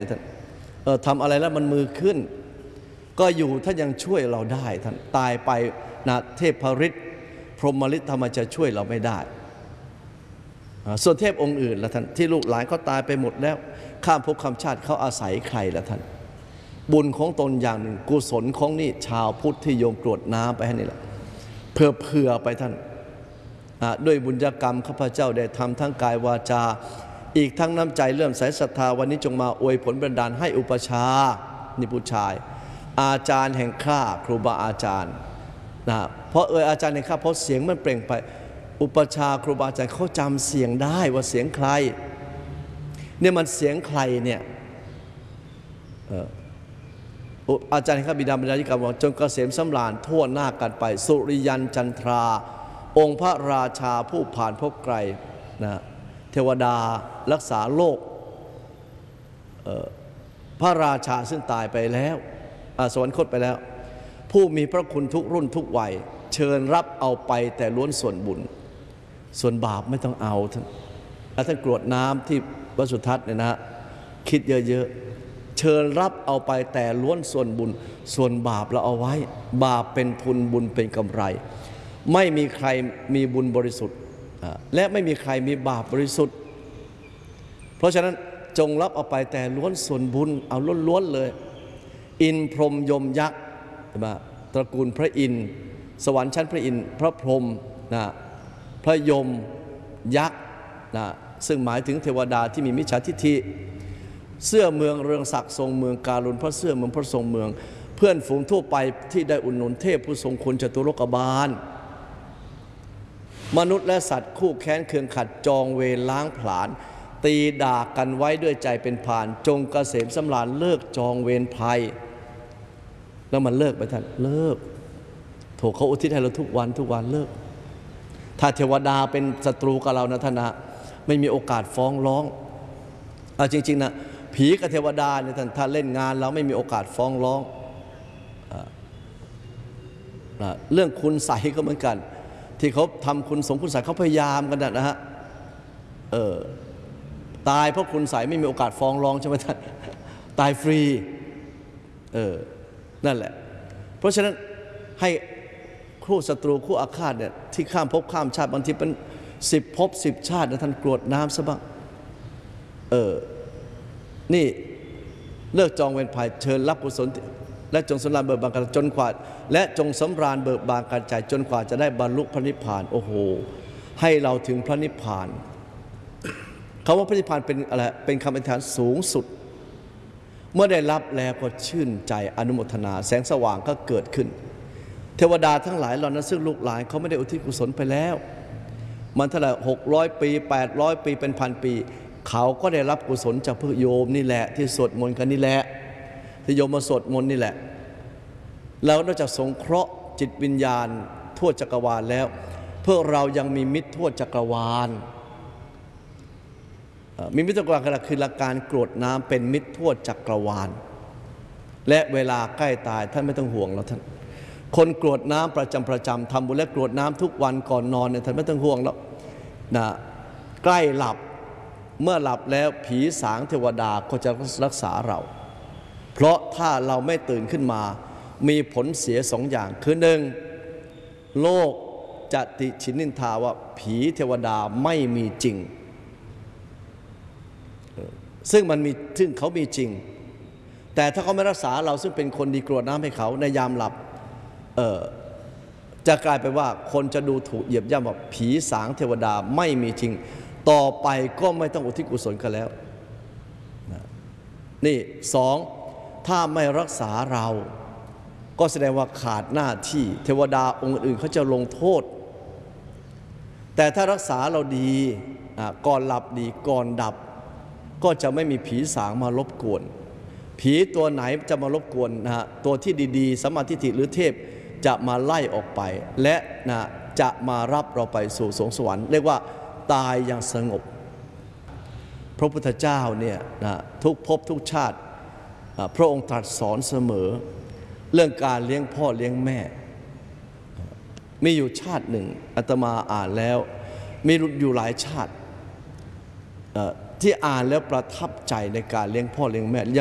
ท่านทำอะไรแล้วมันมือขึ้นก็อยู่ท่านยังช่วยเราได้ท่านตายไปนะเทพฤทธิ์พรหมฤทธิ์ทำไมจะช่วยเราไม่ได้ส่วนเทพองค์อื่นละท่านที่ลูกหลานเขาตายไปหมดแล้วข้ามภพข้ามชาติเขาอาศัยใครละท่านบุญของตนอย่างหนึ่งกุศลของนี่ชาวพุทธที่โยมกรวดน้ำไปให้นี่แหละเผื่อไปท่านด้วยบุญญกรรมข้าพเจ้าได้ทำทั้งกายวาจาอีกทั้งน้ำใจเลื่อมใสศรัทธาวันนี้จงมาอวยผลบันดาลให้อุปชานี่ผู้ชายอาจารย์แห่งข้าครูบาอาจารย์นะเพราะอาจารย์แห่งข้าเพราะเสียงมันเปล่งไปอุปชาครูบาอาจารย์เขาจำเสียงได้ว่าเสียงใครเนี่ยมันเสียงใครเนี่ยอาจารย์แห่งข้าบิดามารดาธิการบอกจงเกษมสำราญทั่วหน้ากันไปสุริยันจันทราองค์พระราชาผู้ผ่านภพไกลนะเทวดารักษาโลกพระราชาซึ่งตายไปแล้วสวรรคตไปแล้วผู้มีพระคุณทุกรุ่นทุกวัยเชิญรับเอาไปแต่ล้วนส่วนบุญส่วนบาปไม่ต้องเอาท่านกรวดน้ำที่วัดสุทัศน์เนี่ยนะคิดเยอะๆเชิญรับเอาไปแต่ล้วนส่วนบุญส่วนบาปเราเอาไว้บาปเป็นทุนบุญเป็นกำไรไม่มีใครมีบุญบริสุทธิ์และไม่มีใครมีบาปบริสุทธิ์เพราะฉะนั้นจงรับเอาไปแต่ล้วนส่วนบุญเอาล้วนๆเลยอินพรหมยมยักษ์ตระกูลพระอินทร์สวรรค์ชั้นพระอินทร์พระพรหมนะพระยมยักษ์นะซึ่งหมายถึงเทวดาที่มีมิจฉาทิฏฐิเสื้อเมืองเรืองศักดิ์ทรงเมืองการุณพระเสื้อเมืองพระทรงเมืองเพื่อนฝูงทั่วไปที่ได้อุดหนุนเทพผู้ทรงคุณจตุโลกบาลมนุษย์และสัตว์คู่แค้นเคืองขัดจองเวรล้างผลาญตีด่ากันไว้ด้วยใจเป็นผ่านจงเกษมสำราญเลิกจองเวรภัยแล้วมันเลิกไปท่านเลิกโถเขาอุทิศให้เราทุกวันเลิกถ้าเทวดาเป็นศัตรูกับเรานะท่านนะไม่มีโอกาสฟ้องร้องเอาจริงๆนะผีกับเทวดาเนี่ยท่านถ้าเล่นงานเราไม่มีโอกาสฟ้องร้องเรื่องคุณใสก็เหมือนกันที่เขาทำคุณสงคุณใสเขาพยายามกันนะฮะตายเพราะคุณใสไม่มีโอกาสฟ้องร้องใช่ไหมท่านตายฟรีนั่นแหละเพราะฉะนั้นให้คู่ศัตรูคู่อาฆาตเนี่ยที่ข้ามภพข้ามชาติบางทีเป็น10 ภพ 10 ชาตินะท่านกรวดน้ำซะบ้างนี่เลิกจองเวรภัยเชิญรับกุศลและจงสำราญเบิกบานกันจนกว่าและจงสำราญเบิกบานกันใจจนกว่าจะได้บรรลุพระนิพพานโอ้โหให้เราถึงพระนิพพานคำว่าพระนิพพานเป็นอะไรเป็นคำอธิษฐานสูงสุดเมื่อได้รับแล้วก็ชื่นใจอนุโมทนาแสงสว่างก็เกิดขึ้นเทวดาทั้งหลายเหล่านั้นซึ่งลูกหลานเขาไม่ได้อุทิศกุศลไปแล้วมันเท่าไหร่600 ปี800 ปีเป็น1,000 ปีเขาก็ได้รับกุศลจากพระโยมนี่แหละที่สวดมนต์กันนี่แหละที่โยมมาสวดมนต์นี่แหละแล้วนอกจากสงเคราะห์จิตวิญญาณทั่วจักรวาลแล้วพวกเรายังมีมิตรทั่วจักรวาลมีมิตรจักรวาลคือหลักการกรวดน้ำเป็นมิตรทั่วจักรวาลและเวลาใกล้ตายท่านไม่ต้องห่วงแล้วท่านคนกรวดน้ำประจำทำบุญและกรวดน้ำทุกวันก่อนนอนเนี่ยท่านไม่ต้องห่วงแล้วนะใกล้หลับเมื่อหลับแล้วผีสางเทวดาก็จะรักษาเราเพราะถ้าเราไม่ตื่นขึ้นมามีผลเสีย2 อย่างคือ1โลกจะติฉินนินทาว่าผีเทวดาไม่มีจริงซึ่งเขามีจริงแต่ถ้าเขาไม่รักษาเราซึ่งเป็นคนดีกรวดน้ำให้เขาในยามหลับจะกลายไปว่าคนจะดูถูกเหยียบย่ำว่าผีสางเทวดาไม่มีจริงต่อไปก็ไม่ต้องอุทิศกุศลกันแล้วนี่2ถ้าไม่รักษาเราก็แสดงว่าขาดหน้าที่เทวดาองค์อื่นเขาจะลงโทษแต่ถ้ารักษาเราดีก่อนหลับดีก่อนดับก็จะไม่มีผีสางมารบกวนผีตัวไหนจะมารบกวนตัวที่ดีๆสัมมาทิฏฐิหรือเทพจะมาไล่ออกไปและจะมารับเราไปสู่สวงสวรรค์เรียกว่าตายอย่างสงบพระพุทธเจ้าเนี่ยทุกภพทุกชาติพระองค์ตรัสสอนเสมอเรื่องการเลี้ยงพ่อเลี้ยงแม่มีอยู่ชาติหนึ่งอาตมาอ่านแล้วมีอยู่หลายชาติที่อ่านแล้วประทับใจในการเลี้ยงพ่อเลี้ยงแม่